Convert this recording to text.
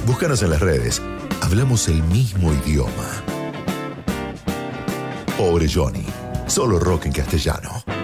Búscanos en las redes. Hablamos el mismo idioma. Pobre Johnny. Solo rock en castellano.